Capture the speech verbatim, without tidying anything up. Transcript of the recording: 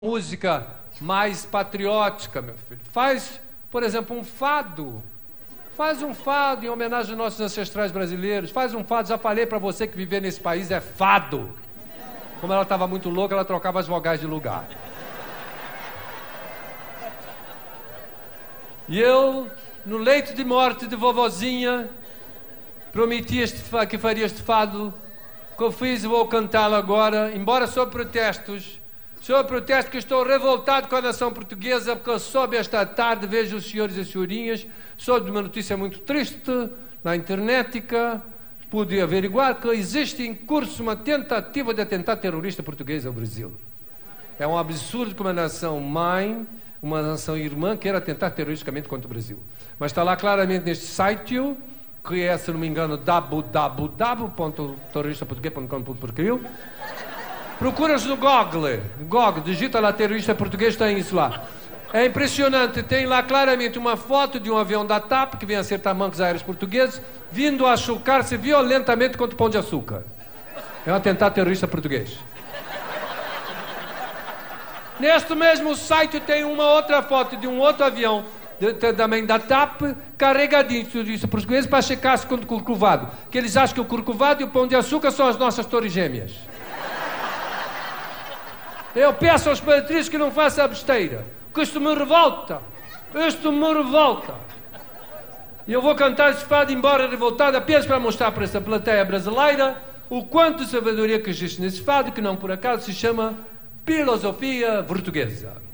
música mais patriótica, meu filho. Faz, por exemplo, um fado. Faz um fado em homenagem aos nossos ancestrais brasileiros. Faz um fado. Já falei para você que viver nesse país é fado. Como ela estava muito louca, ela trocava as vogais de lugar. E eu, no leito de morte de vovozinha, prometi este, que faria este fado, que eu fiz e vou cantá-lo agora, embora sob protestos. Sob protesto que estou revoltado com a nação portuguesa, porque eu soube esta tarde, vejo os senhores e senhorinhas, soube de uma notícia muito triste na internetica, pude averiguar que existe em curso uma tentativa de atentado terrorista português ao Brasil. É um absurdo que uma nação mãe, uma nação irmã, queira atentar terroristicamente contra o Brasil. Mas está lá claramente neste site, que é, se não me engano, w w w ponto terrorista português ponto com ponto b r. Procuras no Google, Google, digita lá terrorista português, tem isso lá. É impressionante, tem lá claramente uma foto de um avião da TAP, que vem acertar bancos aéreos portugueses, vindo a chocar-se violentamente contra o Pão de Açúcar. É um atentado terrorista português. Neste mesmo site tem uma outra foto de um outro avião, de, de, também da TAP, carregadinho de turistas portugueses para checar-se contra o Corcovado. Que eles acham que o Corcovado e o Pão de Açúcar são as nossas torres gêmeas. Eu peço aos patrícios que não façam a besteira, que isto me revolta, isto me revolta. E eu vou cantar esse fado embora revoltado, apenas para mostrar para esta plateia brasileira o quanto de sabedoria que existe nesse fado, que não por acaso se chama filosofia portuguesa.